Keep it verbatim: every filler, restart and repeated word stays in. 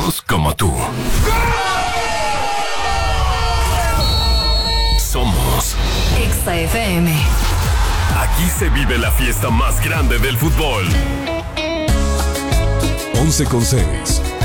Somos como tú. Somos Exa F M. Aquí se vive la fiesta más grande del fútbol. once con seis.